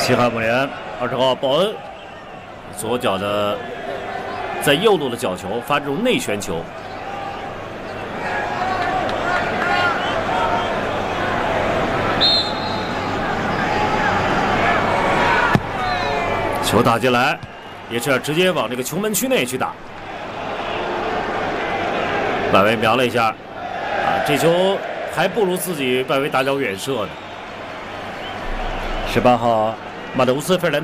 西汉姆联20号鲍恩左脚的在右路的角球发这种内旋球，球打进来，也是直接往这个球门区内去打。外围瞄了一下，这球还不如自己外围大脚远射呢。18号马德乌斯·费尔南